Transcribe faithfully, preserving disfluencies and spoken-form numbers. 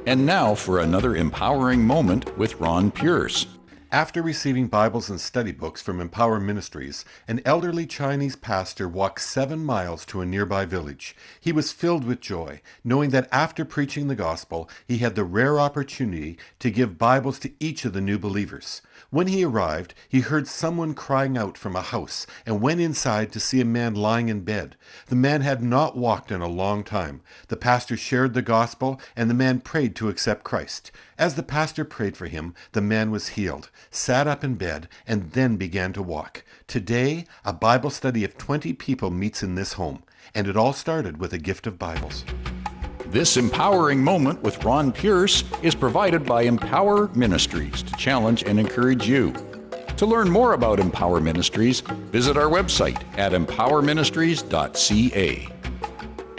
And now for another empowering moment with Ron Pierce. After receiving Bibles and study books from Empower Ministries, an elderly Chinese pastor walked seven miles to a nearby village. He was filled with joy, knowing that after preaching the gospel, he had the rare opportunity to give Bibles to each of the new believers. When he arrived, he heard someone crying out from a house and went inside to see a man lying in bed. The man had not walked in a long time. The pastor shared the gospel, and the man prayed to accept Christ. As the pastor prayed for him, the man was healed, sat up in bed, and then began to walk. Today, a Bible study of twenty people meets in this home, and it all started with a gift of Bibles. This empowering moment with Ron Pierce is provided by Empower Ministries to challenge and encourage you. To learn more about Empower Ministries, visit our website at empower ministries dot c a.